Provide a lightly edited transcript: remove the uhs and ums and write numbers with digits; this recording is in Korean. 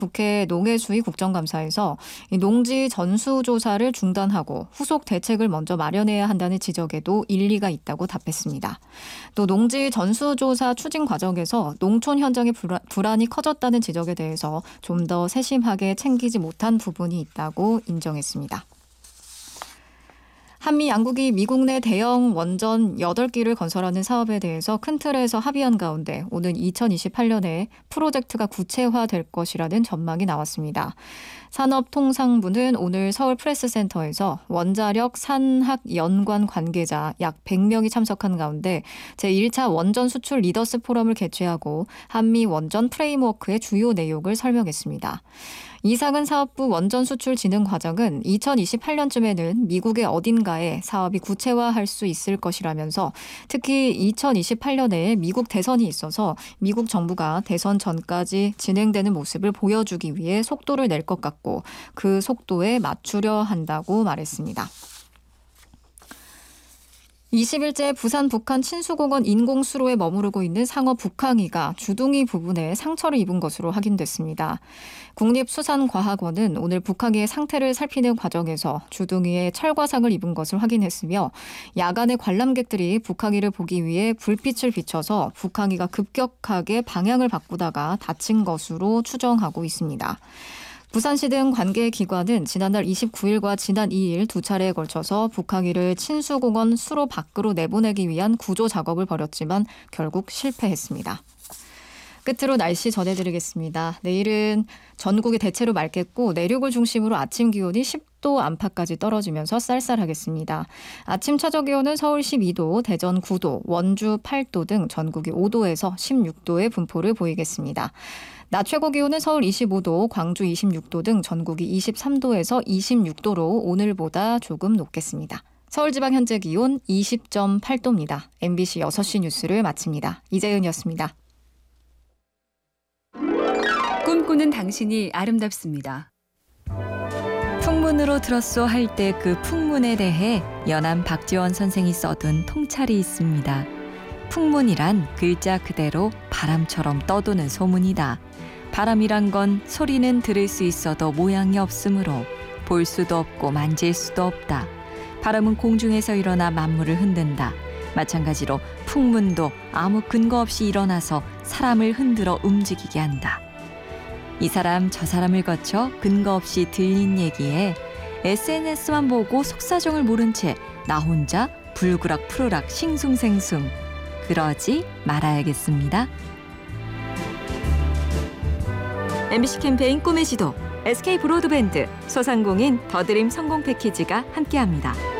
국회 농해수위 국정감사에서 이 농지 전수조사를 중단하고 후속 대책을 먼저 마련해야 한다는 지적에도 일리가 있다고 답했습니다. 또 농지 전수조사 추진 과정에서 농촌 현장의 불안이 커졌다는 지적에 대해서 좀 더 세심하게 챙기지 못한 부분이 있다고 인정했습니다. 한미 양국이 미국 내 대형 원전 8기를 건설하는 사업에 대해서 큰 틀에서 합의한 가운데 오는 2028년에 프로젝트가 구체화될 것이라는 전망이 나왔습니다. 산업통상부는 오늘 서울 프레스센터에서 원자력 산학 연관 관계자 약 100명이 참석한 가운데 제1차 원전 수출 리더스 포럼을 개최하고 한미 원전 프레임워크의 주요 내용을 설명했습니다. 이상은 사업부 원전 수출 진행 과정은 2028년쯤에는 미국의 어딘가에 사업이 구체화할 수 있을 것이라면서 특히 2028년에 미국 대선이 있어서 미국 정부가 대선 전까지 진행되는 모습을 보여주기 위해 속도를 낼 것 같고 그 속도에 맞추려 한다고 말했습니다. 20일째 부산 북한 친수공원 인공수로에 머무르고 있는 상어 북항이가 주둥이 부분에 상처를 입은 것으로 확인됐습니다. 국립수산과학원은 오늘 북항이의 상태를 살피는 과정에서 주둥이에 철과상을 입은 것을 확인했으며 야간에 관람객들이 북항이를 보기 위해 불빛을 비춰서 북항이가 급격하게 방향을 바꾸다가 다친 것으로 추정하고 있습니다. 부산시 등 관계기관은 지난달 29일과 지난 2일 두 차례에 걸쳐서 북항이를 친수공원 수로 밖으로 내보내기 위한 구조 작업을 벌였지만 결국 실패했습니다. 끝으로 날씨 전해드리겠습니다. 내일은 전국이 대체로 맑겠고 내륙을 중심으로 아침 기온이 10도 안팎까지 떨어지면서 쌀쌀하겠습니다. 아침 최저 기온은 서울 12도, 대전 9도, 원주 8도 등 전국이 5도에서 16도의 분포를 보이겠습니다. 낮 최고 기온은 서울 25도, 광주 26도 등 전국이 23도에서 26도로 오늘보다 조금 높겠습니다. 서울지방 현재 기온 20.8도입니다. MBC 6시 뉴스를 마칩니다. 이재은이었습니다. 꿈꾸는 당신이 아름답습니다. 풍문으로 들었소 할 때 그 풍문에 대해 연암 박지원 선생이 써둔 통찰이 있습니다. 풍문이란 글자 그대로 바람처럼 떠도는 소문이다. 바람이란 건 소리는 들을 수 있어도 모양이 없으므로 볼 수도 없고 만질 수도 없다. 바람은 공중에서 일어나 만물을 흔든다. 마찬가지로 풍문도 아무 근거 없이 일어나서 사람을 흔들어 움직이게 한다. 이 사람 저 사람을 거쳐 근거 없이 들린 얘기에 SNS만 보고 속사정을 모른 채 나 혼자 불구락 푸르락 싱숭생숭 그러지 말아야겠습니다. MBC 캠페인 꿈의 지도, SK 브로드밴드, 소상공인 더드림 성공 패키지가 함께합니다.